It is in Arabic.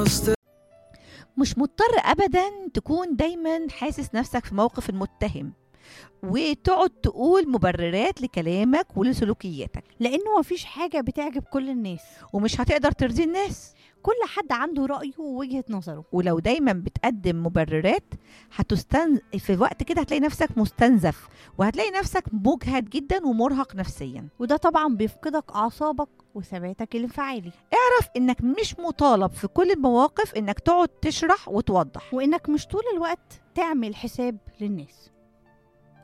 مش مضطر أبدا تكون دايما حاسس نفسك في موقف المتهم وتقعد تقول مبررات لكلامك ولسلوكياتك، لأنه مفيش حاجة بتعجب كل الناس، ومش هتقدر ترضي الناس. كل حد عنده رأيه ووجهة نظره. ولو دايما بتقدم مبررات في وقت كده هتلاقي نفسك مستنزف، وهتلاقي نفسك مجهد جدا ومرهق نفسيا. وده طبعا بيفقدك أعصابك وثباتك الانفعالي، اعرف انك مش مطالب في كل المواقف انك تقعد تشرح وتوضح، وإنك مش طول الوقت تعمل حساب للناس.